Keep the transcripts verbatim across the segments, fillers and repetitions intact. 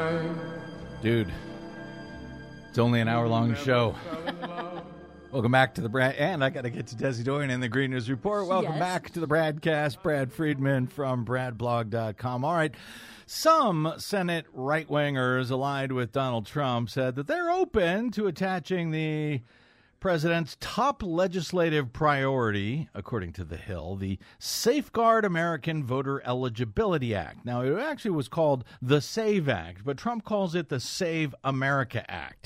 Dude, it's only an hour-long show. Welcome back to the Brad, and I got to get to Desi Doyen in the Green News Report. Welcome yes. back to the Bradcast. Brad Friedman from brad blog dot com. All right, some Senate right-wingers allied with Donald Trump said that they're open to attaching the president's top legislative priority, according to The Hill, the Safeguard American Voter Eligibility Act. Now, it actually was called the SAVE Act, but Trump calls it the Save America Act,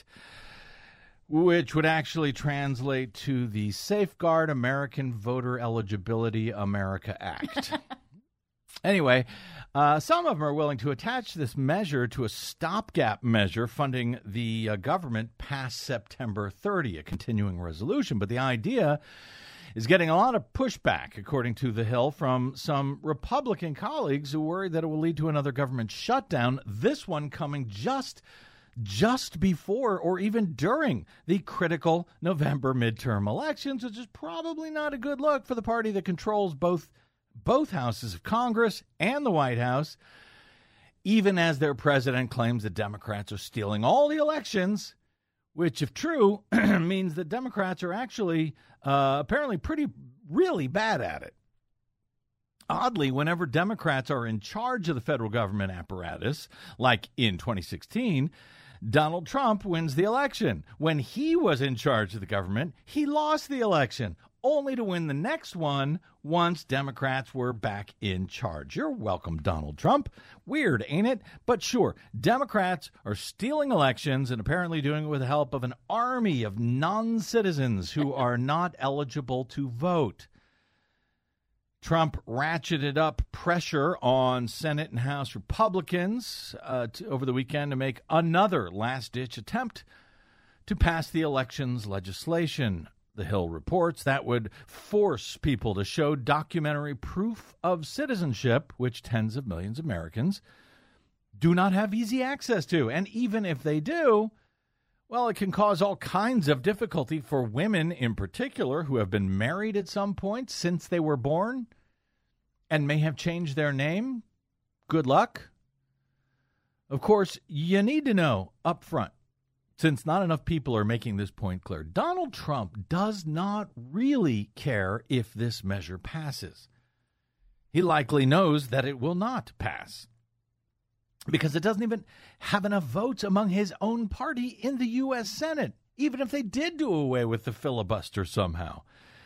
which would actually translate to the Safeguard American Voter Eligibility America Act. Anyway, uh, some of them are willing to attach this measure to a stopgap measure funding the uh, government past September thirtieth, a continuing resolution. But the idea is getting a lot of pushback, according to The Hill, from some Republican colleagues who worry that it will lead to another government shutdown, this one coming just just before or even during the critical November midterm elections, which is probably not a good look for the party that controls both both houses of Congress and the White House, even as their president claims that Democrats are stealing all the elections, which, if true, means that Democrats are actually uh, apparently pretty, really bad at it. Oddly, whenever Democrats are in charge of the federal government apparatus, like in twenty sixteen, Donald Trump wins the election. When he was in charge of the government, he lost the election, only to win the next one once Democrats were back in charge. You're welcome, Donald Trump. Weird, ain't it? But sure, Democrats are stealing elections and apparently doing it with the help of an army of non-citizens who are not eligible to vote. Trump ratcheted up pressure on Senate and House Republicans uh, to, over the weekend to make another last-ditch attempt to pass the elections legislation. The Hill reports that would force people to show documentary proof of citizenship, which tens of millions of Americans do not have easy access to. And even if they do, well, it can cause all kinds of difficulty for women in particular who have been married at some point since they were born and may have changed their name. Good luck. Of course, you need to know up front, since not enough people are making this point clear, Donald Trump does not really care if this measure passes. He likely knows that it will not pass because it doesn't even have enough votes among his own party in the U S Senate, even if they did do away with the filibuster somehow.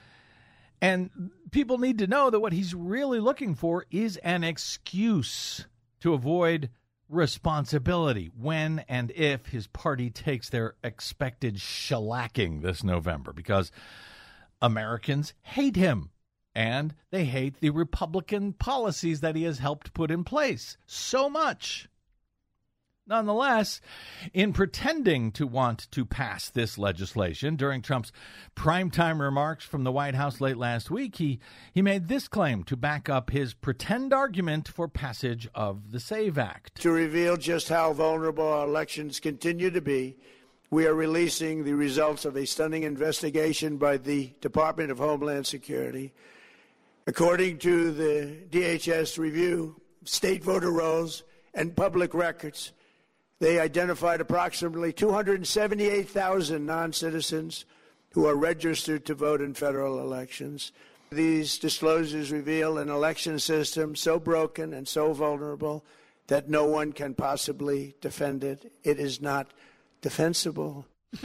And people need to know that what he's really looking for is an excuse to avoid responsibility when and if his party takes their expected shellacking this November, because Americans hate him and they hate the Republican policies that he has helped put in place so much. Nonetheless, in pretending to want to pass this legislation, during Trump's primetime remarks from the White House late last week, he, he made this claim to back up his pretend argument for passage of the SAVE Act. To reveal just how vulnerable our elections continue to be, we are releasing the results of a stunning investigation by the Department of Homeland Security. According to the D H S review, state voter rolls and public records, they identified approximately two hundred seventy-eight thousand non-citizens who are registered to vote in federal elections. These disclosures reveal an election system so broken and so vulnerable that no one can possibly defend it. It is not defensible.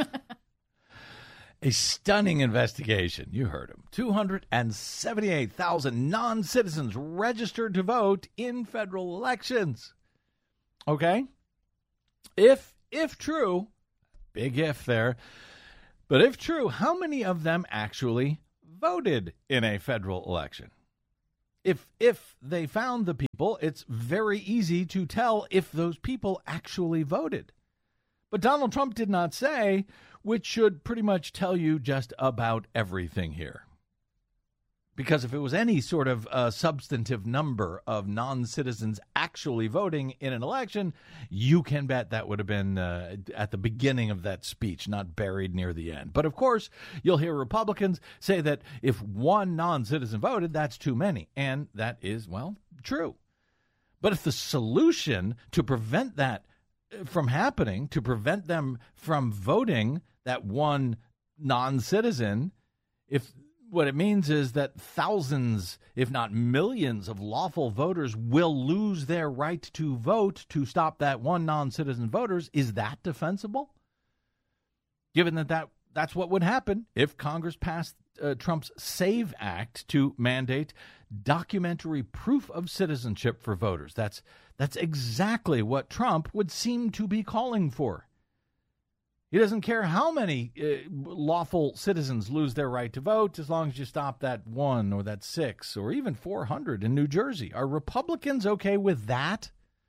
A stunning investigation. You heard him. two hundred seventy-eight thousand non-citizens registered to vote in federal elections. Okay? If, if true, big if there, but if true, how many of them actually voted in a federal election? If, if they found the people, it's very easy to tell if those people actually voted. But Donald Trump did not say, which should pretty much tell you just about everything here. Because if it was any sort of uh, substantive number of non-citizens actually voting in an election, you can bet that would have been uh, at the beginning of that speech, not buried near the end. But of course, you'll hear Republicans say that if one non-citizen voted, that's too many. And that is, well, true. But if the solution to prevent that from happening, to prevent them from voting, that one non-citizen, if what it means is that thousands, if not millions, of lawful voters will lose their right to vote to stop that one non-citizen voters, is that defensible? Given that, that that's what would happen if Congress passed uh, Trump's SAVE Act to mandate documentary proof of citizenship for voters. That's that's exactly what Trump would seem to be calling for. He doesn't care how many uh, lawful citizens lose their right to vote, as long as you stop that one or that six or even four hundred in New Jersey. Are Republicans okay with that?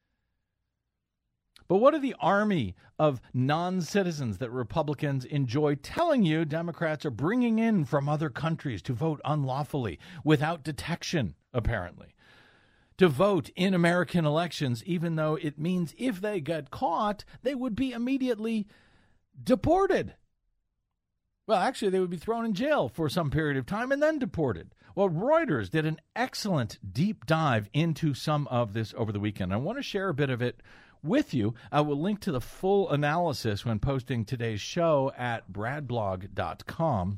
But what are the army of non-citizens that Republicans enjoy telling you Democrats are bringing in from other countries to vote unlawfully, without detection, apparently, to vote in American elections, even though it means if they get caught, they would be immediately deported? Well, actually, they would be thrown in jail for some period of time and then deported. Well, Reuters did an excellent deep dive into some of this over the weekend. I want to share a bit of it with you. I will link to the full analysis when posting today's show at brad blog dot com.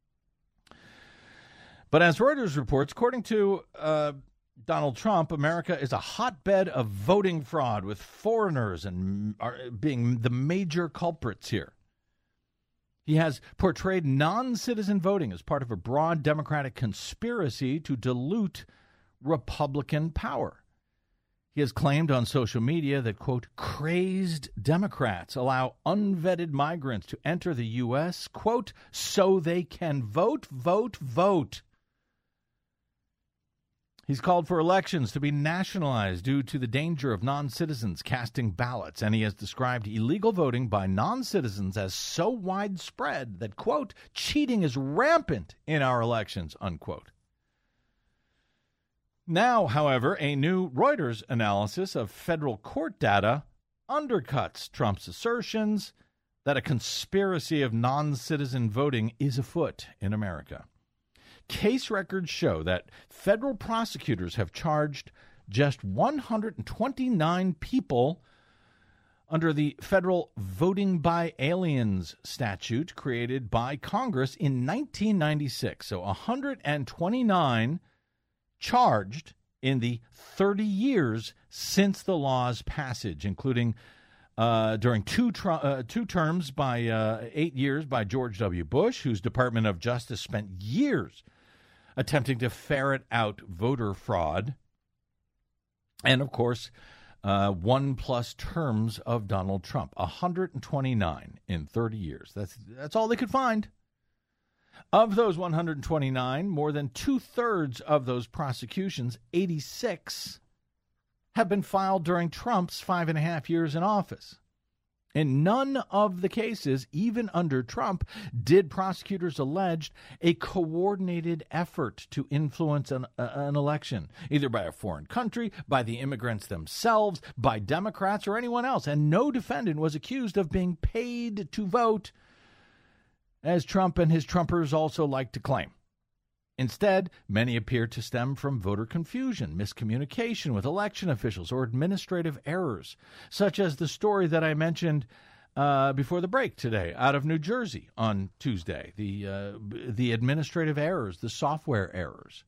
But as Reuters reports, according to uh, Donald Trump, America is a hotbed of voting fraud, with foreigners and are being the major culprits here. He has portrayed non-citizen voting as part of a broad Democratic conspiracy to dilute Republican power. He has claimed on social media that, quote, crazed Democrats allow unvetted migrants to enter the U S, quote, so they can vote, vote, vote. He's called for elections to be nationalized due to the danger of non-citizens casting ballots, and he has described illegal voting by non-citizens as so widespread that, quote, cheating is rampant in our elections, unquote. Now, however, a new Reuters analysis of federal court data undercuts Trump's assertions that a conspiracy of non-citizen voting is afoot in America. Case records show that federal prosecutors have charged just one hundred twenty-nine people under the federal Voting by Aliens statute created by Congress in nineteen ninety-six. So one hundred twenty-nine charged in the thirty years since the law's passage, including uh, during two tr- uh, two terms by uh, eight years by George W. Bush, whose Department of Justice spent years attempting to ferret out voter fraud, and, of course, uh, one plus terms of Donald Trump, one hundred twenty-nine in thirty years. That's that's all they could find. Of those one hundred twenty-nine, more than two-thirds of those prosecutions, eighty-six, have been filed during Trump's five and a half years in office. In none of the cases, even under Trump, did prosecutors allege a coordinated effort to influence an, uh, an election, either by a foreign country, by the immigrants themselves, by Democrats, or anyone else. And no defendant was accused of being paid to vote, as Trump and his Trumpers also like to claim. Instead, many appear to stem from voter confusion, miscommunication with election officials, or administrative errors, such as the story that I mentioned uh, before the break today out of New Jersey on Tuesday, the uh, the administrative errors, the software errors.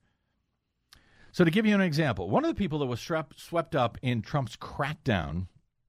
So to give you an example, one of the people that was swept, swept up in Trump's crackdown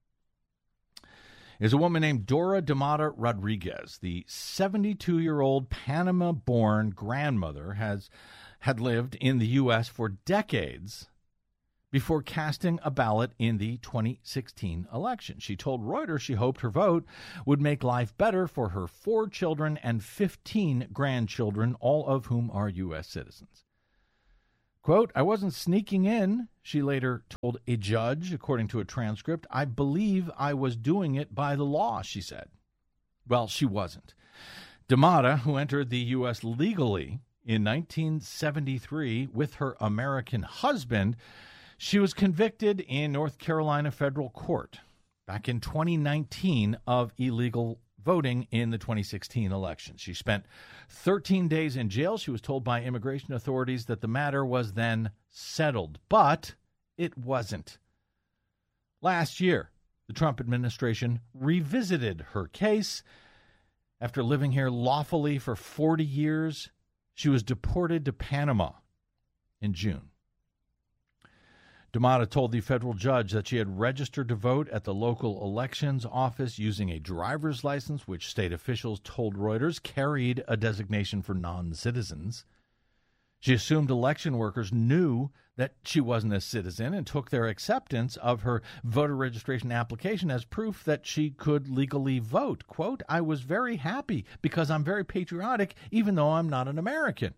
is a woman named Dora Damata Rodriguez. The seventy-two-year-old Panama-born grandmother has had lived in the U S for decades before casting a ballot in the twenty sixteen election. She told Reuters she hoped her vote would make life better for her four children and fifteen grandchildren, all of whom are U S citizens. Quote, I wasn't sneaking in, she later told a judge, according to a transcript. I believe I was doing it by the law, she said. Well, she wasn't. Damata, who entered the U S legally in nineteen seventy-three with her American husband, she was convicted in North Carolina federal court back in twenty nineteen of illegal voting in the twenty sixteen election. She spent thirteen days in jail. She was told by immigration authorities that the matter was then settled, but it wasn't. Last year, the Trump administration revisited her case. After living here lawfully for forty years, she was deported to Panama in June. D'Amata told the federal judge that she had registered to vote at the local elections office using a driver's license, which state officials told Reuters carried a designation for non-citizens. She assumed election workers knew that she wasn't a citizen and took their acceptance of her voter registration application as proof that she could legally vote. Quote, "I was very happy because I'm very patriotic, even though I'm not an American."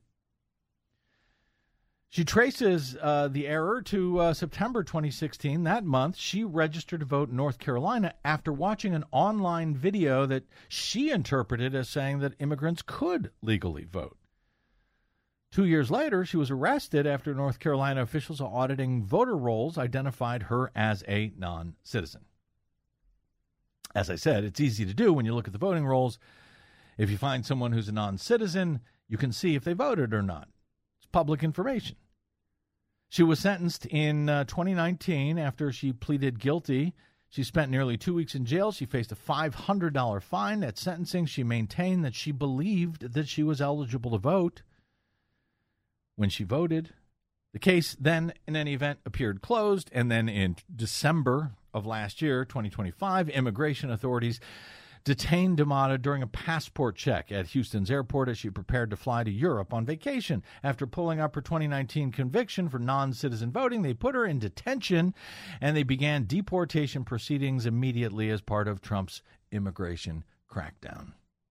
She traces uh, the error to uh, September twenty sixteen. That month, she registered to vote in North Carolina after watching an online video that she interpreted as saying that immigrants could legally vote. Two years later, she was arrested after North Carolina officials auditing voter rolls identified her as a non-citizen. As I said, it's easy to do when you look at the voting rolls. If you find someone who's a non-citizen, you can see if they voted or not. It's public information. She was sentenced in uh, twenty nineteen after she pleaded guilty. She spent nearly two weeks in jail. She faced a five hundred dollars fine. At sentencing, she maintained that she believed that she was eligible to vote when she voted. The case then, in any event, appeared closed. And then in December of last year, twenty twenty-five, immigration authorities detained D'Amata during a passport check at Houston's airport as she prepared to fly to Europe on vacation. After pulling up her twenty nineteen conviction for non-citizen voting, they put her in detention, and they began deportation proceedings immediately as part of Trump's immigration crackdown.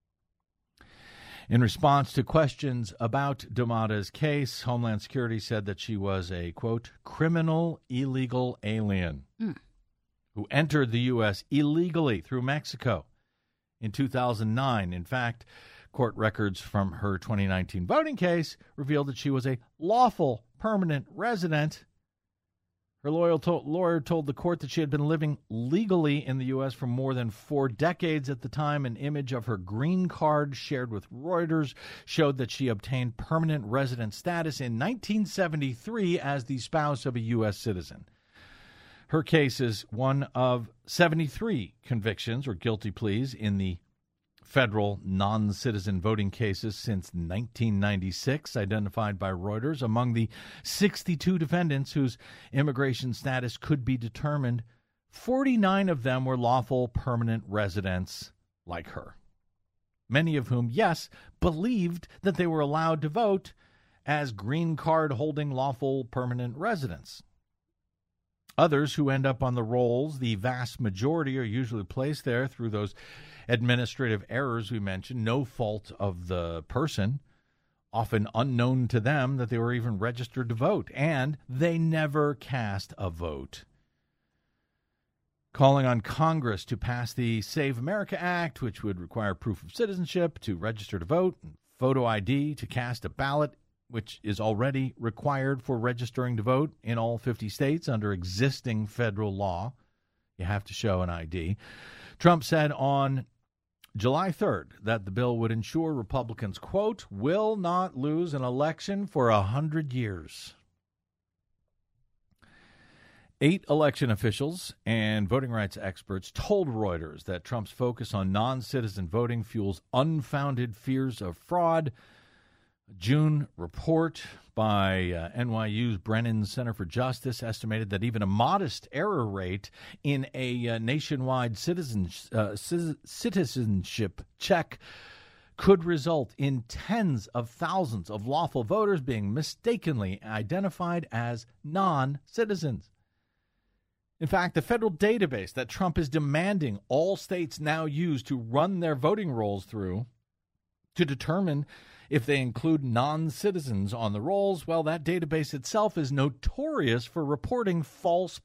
In response to questions about D'Amata's case, Homeland Security said that she was a, quote, criminal illegal alien mm. who entered the U S illegally through Mexico in two thousand nine. In fact, court records from her twenty nineteen voting case revealed that she was a lawful permanent resident. Her lawyer told, lawyer told the court that she had been living legally in the U S for more than four decades at the time. An image of her green card shared with Reuters showed that she obtained permanent resident status in nineteen seventy-three as the spouse of a U S citizen. Her case is one of seventy-three convictions or guilty pleas in the federal non-citizen voting cases since nineteen ninety-six, identified by Reuters. Among the sixty-two defendants whose immigration status could be determined, forty-nine of them were lawful permanent residents like her, many of whom, yes, believed that they were allowed to vote as green card-holding lawful permanent residents. Others who end up on the rolls, the vast majority, are usually placed there through those administrative errors we mentioned, no fault of the person, often unknown to them that they were even registered to vote, and they never cast a vote. Calling on Congress to pass the Save America Act, which would require proof of citizenship to register to vote, and photo I D to cast a ballot, which is already required for registering to vote in all fifty states under existing federal law. You have to show an I D. Trump said on July third that the bill would ensure Republicans, quote, will not lose an election for a hundred years. Eight election officials and voting rights experts told Reuters that Trump's focus on non-citizen voting fuels unfounded fears of fraud. A June report by uh, N Y U's Brennan Center for Justice estimated that even a modest error rate in a uh, nationwide citizen, uh, c- citizenship check could result in tens of thousands of lawful voters being mistakenly identified as non-citizens. In fact, the federal database that Trump is demanding all states now use to run their voting rolls through to determine if they include non-citizens on the rolls, well, that database itself is notorious for reporting false